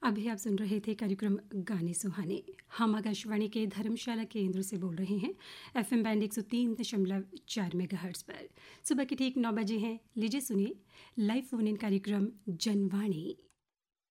अभी आप सुन रहे थे कार्यक्रम गाने सुहाने। हम आकाशवाणी के धर्मशाला केंद्र से बोल रहे हैं FM बैंड 103.4 मेगाहर्ट्ज पर। सुबह के ठीक 9 बजे हैं। लीजिए सुनिए लाइव फोन इन कार्यक्रम जनवाणी।